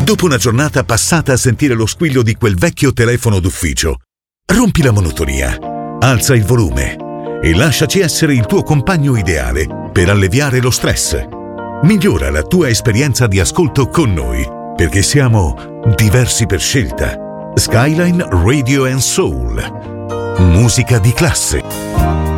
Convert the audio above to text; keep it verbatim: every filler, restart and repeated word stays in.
Dopo una giornata passata a sentire lo squillo di quel vecchio telefono d'ufficio, rompi la monotonia, alza il volume e lasciaci essere il tuo compagno ideale per alleviare lo stress. Migliora la tua esperienza di ascolto con noi, perché siamo diversi per scelta. Skyline Radio and Soul. Musica di classe.